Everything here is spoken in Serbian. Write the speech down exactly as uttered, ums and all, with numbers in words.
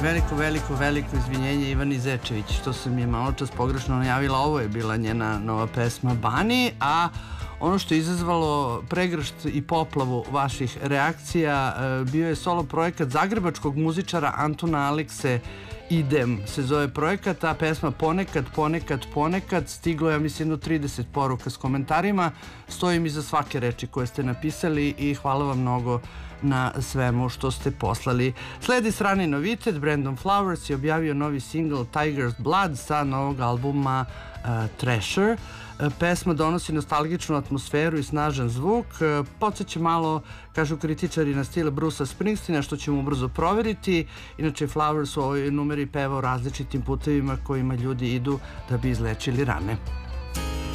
Veliko, veliko, veliko izvinjenje Ivani Zečević što sam je malo čas pogrešno najavila. Ovo je bila njena nova pesma Bani, a ono što je izazvalo pregršt i poplavu vaših reakcija bio je solo projekat zagrebačkog muzičara Antuna Alekse Idem se zove projekat, a pesma Ponekad, ponekad, ponekad. Stiglo je, ja mislim, jedno trideset poruka s komentarima. Stojim iza svake reči koje ste napisali i hvala vam mnogo na svemu što ste poslali. Sledi strani novitet, Brandon Flowers je objavio novi single Tiger's Blood sa novog albuma uh, Treasure. Pesma donosi nostalgičnu atmosferu i snažan zvuk. Podsjeća malo, kažu kritičari, na stil Brucea Springsteena, što ćemo brzo proveriti. Inače, Flowers u ovoj numeri peva o različitim putevima kojima ljudi idu da bi izlečili rane.